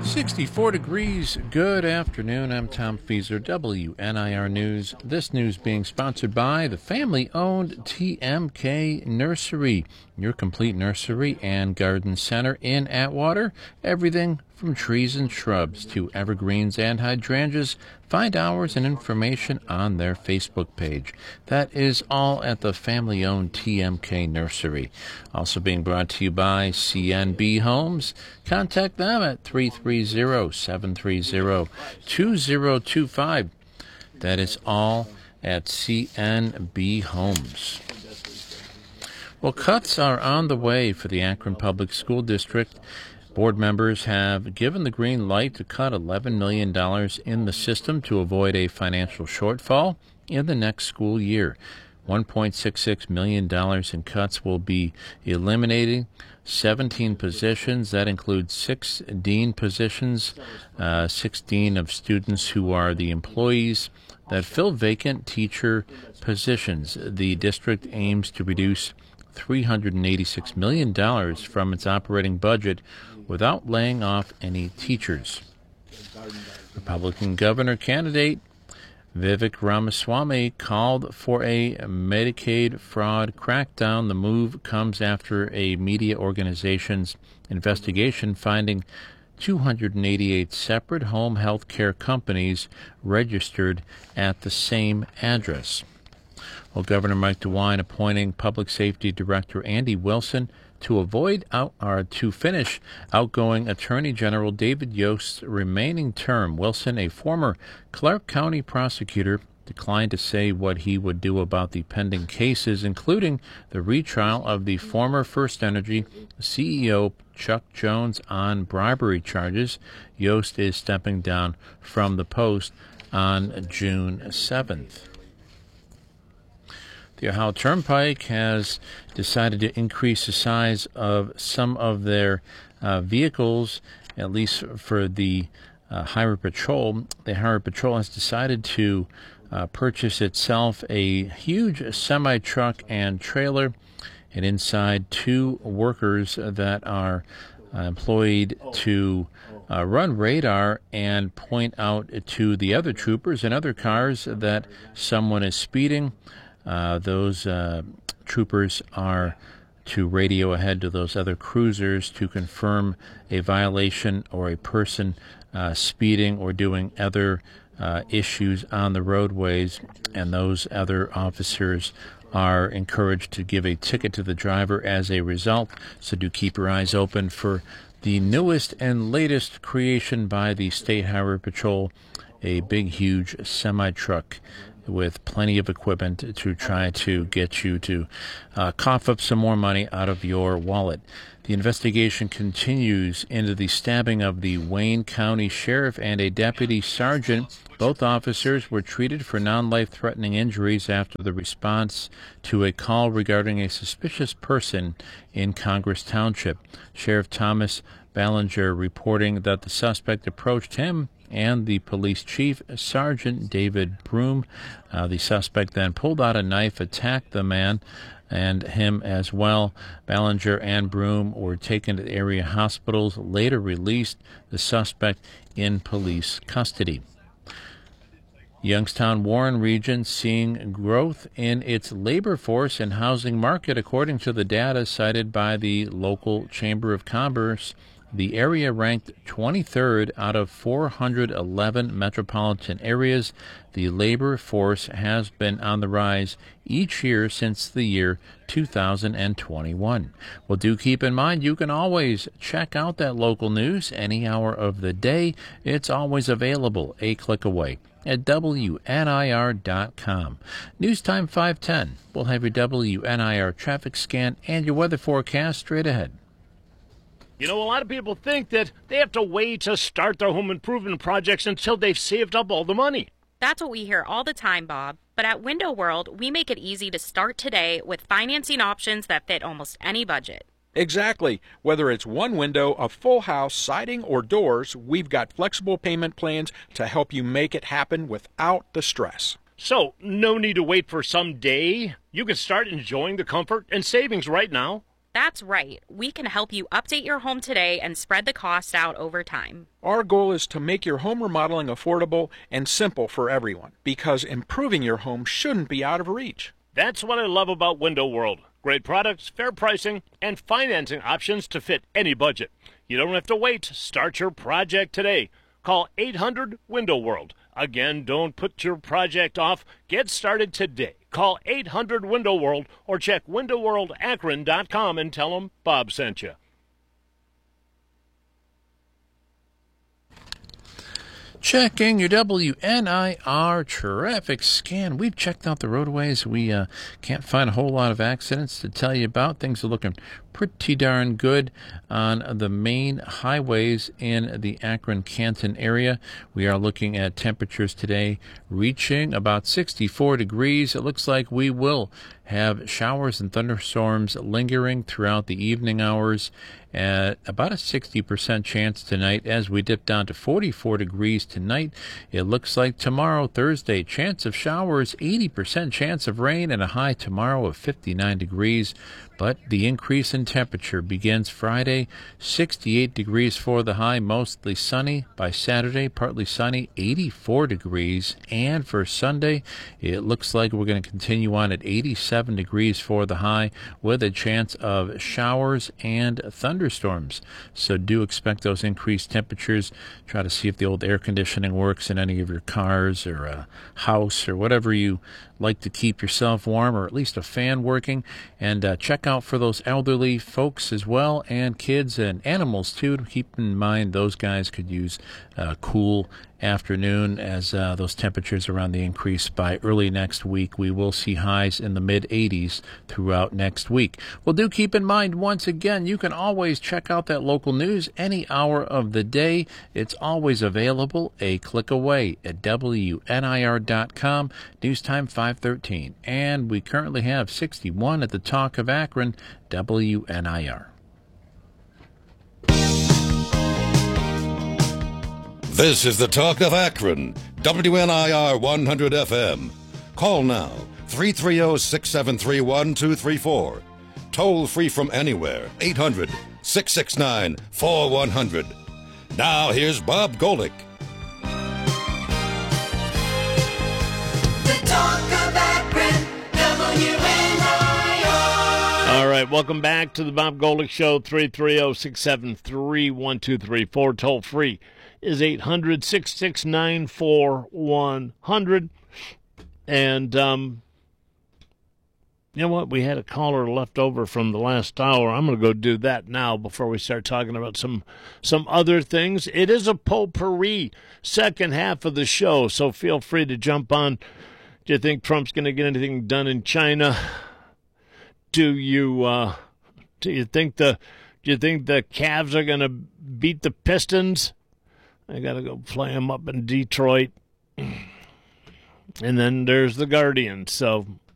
64 degrees. Good afternoon. I'm Tom Feaser, WNIR News. This news being sponsored by the family-owned TMK Nursery, your complete nursery and garden center in Atwater. Everything from trees and shrubs to evergreens and hydrangeas. Find hours and information on their Facebook page. That is all at the family-owned TMK Nursery. Also being brought to you by CNB Homes. Contact them at 330-730-2025. That is all at CNB Homes. Well, cuts are on the way for the Akron Public School District. Board members have given the green light to cut $11 million in the system to avoid a financial shortfall in the next school year. $1.66 million in cuts will be eliminating 17 positions. That includes 6 dean positions, 16 of students who are the employees that fill vacant teacher positions. The district aims to reduce $386 million from its operating budget without laying off any teachers. Republican governor candidate Vivek Ramaswamy called for a Medicaid fraud crackdown. The move comes after a media organization's investigation finding 288 separate home health care companies registered at the same address. Well, Governor Mike DeWine appointing Public Safety Director Andy Wilson to finish outgoing Attorney General David Yost's remaining term. Wilson, a former Clark County prosecutor, declined to say what he would do about the pending cases, including the retrial of the former First Energy CEO Chuck Jones on bribery charges. Yost is stepping down from the post on June 7th. The Ohio Turnpike has decided to increase the size of some of their vehicles, at least for the Highway Patrol. The Highway Patrol has decided to purchase itself a huge semi-truck and trailer, and inside 2 workers that are employed to run radar and point out to the other troopers and other cars that someone is speeding. Those troopers are to radio ahead to those other cruisers to confirm a violation or a person speeding or doing other issues on the roadways, and those other officers are encouraged to give a ticket to the driver as a result. So do keep your eyes open for the newest and latest creation by the State Highway Patrol, a big, huge semi-truck with plenty of equipment to try to get you to cough up some more money out of your wallet. The investigation continues into the stabbing of the Wayne County Sheriff and a deputy sergeant. Both officers were treated for non-life-threatening injuries after the response to a call regarding a suspicious person in Congress Township. Sheriff Thomas Ballinger reporting that the suspect approached him and the police chief, Sergeant David Broom. The suspect then pulled out a knife, attacked the man and him as well. Ballinger and Broom were taken to the area hospitals, later released, the suspect in police custody. Youngstown Warren region seeing growth in its labor force and housing market, according to the data cited by the local Chamber of Commerce. The area ranked 23rd out of 411 metropolitan areas. The labor force has been on the rise each year since the year 2021. Well, do keep in mind you can always check out that local news any hour of the day. It's always available a click away at WNIR.com. News time 5:10. We'll have your WNIR traffic scan and your weather forecast straight ahead. You know, a lot of people think that they have to wait to start their home improvement projects until they've saved up all the money. That's what we hear all the time, Bob. But at Window World, we make it easy to start today with financing options that fit almost any budget. Exactly. Whether it's one window, a full house, siding, or doors, we've got flexible payment plans to help you make it happen without the stress. So, no need to wait for some day. You can start enjoying the comfort and savings right now. That's right. We can help you update your home today and spread the cost out over time. Our goal is to make your home remodeling affordable and simple for everyone, because improving your home shouldn't be out of reach. That's what I love about Window World. Great products, fair pricing, and financing options to fit any budget. You don't have to wait. Start your project today. Call 800-WINDOW-WORLD. Again, don't put your project off. Get started today. Call 800-WINDOW-WORLD or check windowworldakron.com and tell them Bob sent you. Checking your WNIR traffic scan. We've checked out the roadways. We can't find a whole lot of accidents to tell you about. Things are looking pretty darn good on the main highways in the Akron-Canton area. We are looking at temperatures today reaching about 64 degrees. It looks like we will have showers and thunderstorms lingering throughout the evening hours at about a 60% chance tonight as we dip down to 44 degrees tonight. It looks like tomorrow, Thursday, chance of showers, 80% chance of rain, and a high tomorrow of 59 degrees. But the increase in temperature begins Friday, 68 degrees for the high, mostly sunny. By Saturday, partly sunny, 84 degrees. And for Sunday, it looks like we're going to continue on at 87 degrees for the high with a chance of showers and thunderstorms. So do expect those increased temperatures. Try to see if the old air conditioning works in any of your cars or a house or whatever you like to keep yourself warm, or at least a fan working. And check out for those elderly folks as well, and kids and animals too. Keep in mind those guys could use a cool afternoon as those temperatures around the increase. By early next week, we will see highs in the mid-80s throughout next week. Well, do keep in mind, once again, you can always check out that local news any hour of the day. It's always available a click away at WNIR.com. News time 5:13. And we currently have 61 at the Talk of Akron, WNIR. This is the Talk of Akron, WNIR 100 FM. Call now, 330-673-1234. Toll free from anywhere, 800-669-4100. Now here's Bob Golick. The Talk of Akron, WNIR. All right, welcome back to the Bob Golick Show, 330-673-1234, toll free is 800-669-4100. And you know what? We had a caller left over from the last hour. I'm going to go do that now before we start talking about some other things. It is a potpourri second half of the show, so feel free to jump on. Do you think Trump's going to get anything done in China? Do you think the Cavs are going to beat the Pistons? I got to go play them up in Detroit. And then there's the Guardians. So